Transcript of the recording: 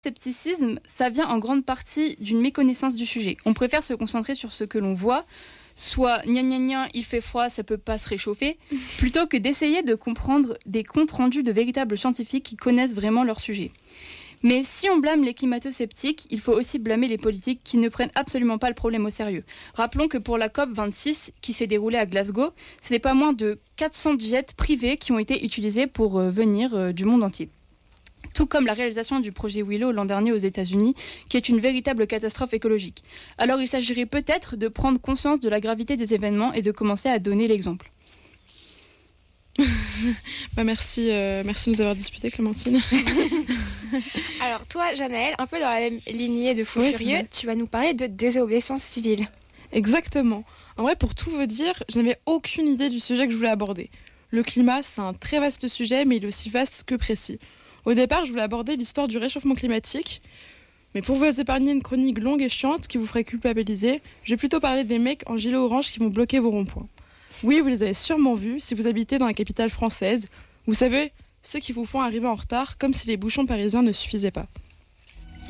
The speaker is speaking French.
Scepticisme, ça vient en grande partie d'une méconnaissance du sujet. On préfère se concentrer sur ce que l'on voit, soit gna gna gna, il fait froid, ça peut pas se réchauffer, plutôt que d'essayer de comprendre des comptes rendus de véritables scientifiques qui connaissent vraiment leur sujet. Mais si on blâme les climato-sceptiques, il faut aussi blâmer les politiques qui ne prennent absolument pas le problème au sérieux. Rappelons que pour la COP26 qui s'est déroulée à Glasgow, ce n'est pas moins de 400 jets privés qui ont été utilisés pour venir du monde entier. Tout comme la réalisation du projet Willow l'an dernier aux États-Unis, qui est une véritable catastrophe écologique. Alors il s'agirait peut-être de prendre conscience de la gravité des événements et de commencer à donner l'exemple. Merci de nous avoir disputé, Clémentine. Alors toi, Janaëlle, un peu dans la même lignée de Fou Furieux, tu vas nous parler de désobéissance civile. Exactement. En vrai, pour tout vous dire, je n'avais aucune idée du sujet que je voulais aborder. Le climat, c'est un très vaste sujet, mais il est aussi vaste que précis. Au départ, je voulais aborder l'histoire du réchauffement climatique, mais pour vous épargner une chronique longue et chiante qui vous ferait culpabiliser, je vais plutôt parler des mecs en gilet orange qui vont bloquer vos ronds-points. Oui, vous les avez sûrement vus si vous habitez dans la capitale française. Vous savez, ceux qui vous font arriver en retard comme si les bouchons parisiens ne suffisaient pas.